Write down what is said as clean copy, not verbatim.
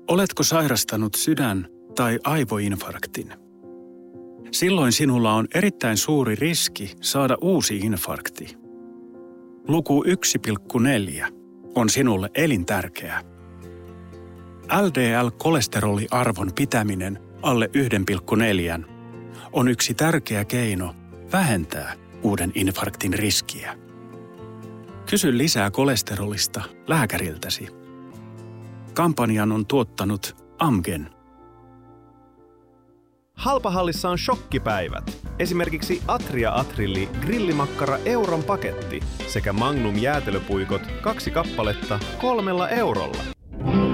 Oletko sairastanut sydän- tai aivoinfarktin? Silloin sinulla on erittäin suuri riski saada uusi infarkti. Luku 1,4 on sinulle elintärkeä. LDL-kolesteroliarvon pitäminen alle 1,4 on yksi tärkeä keino vähentää uuden infarktin riskiä. Kysy lisää kolesterolista lääkäriltäsi. Kampanjan on tuottanut Amgen. Halpahallissa on shokkipäivät. Esimerkiksi Atria Atrilli grillimakkara euron paketti sekä Magnum jäätelöpuikot 2 kappaletta 3 eurolla.